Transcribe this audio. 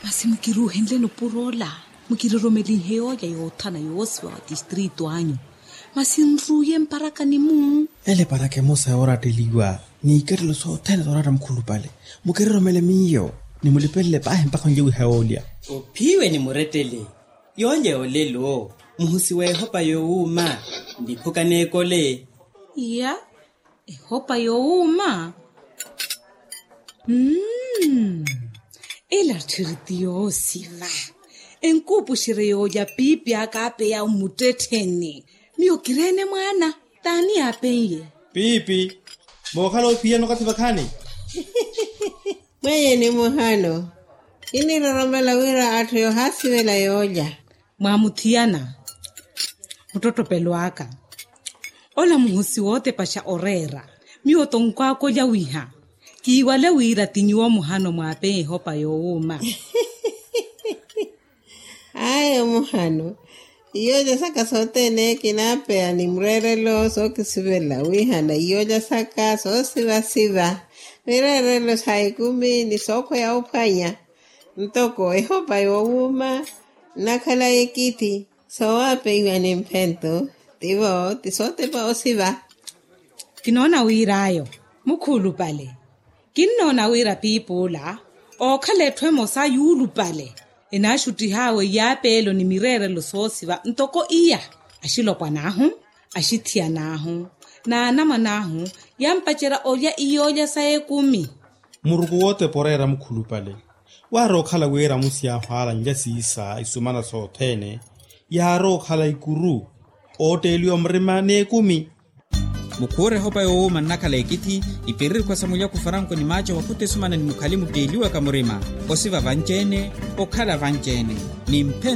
Basi mukiruhendle no purola. Mukiroromeli heoya yothana yoswa district wanyu. Masinruye mparaka ni mu. Ele parake mosa ora teliwa. Ni ikere so tena dorara mkhulu pale. Mukiroromele miyo. Ni mulipele pa mpaka njewe heolia. Upiwe ni muretele. Yonje olelo. Muhusiwe hopa youma. Ndipuka nekole. Ya. Hopa youma. Ela tiritiyo siva. Enkupu shireyo ya pipi akape ya umuteteni. Miyo kirene mwana. Tani apenye. Pipi. Mokalo pia no kativakani. Mweye ni muhano. Ini roromela wira atu yo hasi wela yoja. Mwamutiana. Mtoto peluaka. Ola muhusi wote pasha orera. Miyo tongkwako ya wiha. Kiwale wira tinyuwa muhano mwape hopa youma. Ayo muhano. Iyoja saka sote ne kinapea ni mrerelo so kisivela wihana. Iyoja saka so siva. Mrerelo saikumi ni soko ya upanya. Ntoko hopa youma. Nakala ekiti. So wape iwa ni mpento. Tivo tisote pa osiva. Kinona wira ayo. Mukulu pale. Kinona wira pipula. Okale twemo sa yulu pale. Enashuti hawe yapelo ni mirere lo sosiva ntoko iya ashilo kwa nahu ashitia nahu na nama nahu yampachera olya iyoja sae 10 Murugu wote porera mkhulu pale. Waro khala wera musia hwala njasi isa isumana sotene. Yaro khala ikuru otelio mrima ne 10. Mukure hopa youma nakala ekiti iperiri kwa samulia kufaranko ni macho wakute sumana ni mukalimu deliwa kamurima osiva vanjene okala vanjene ni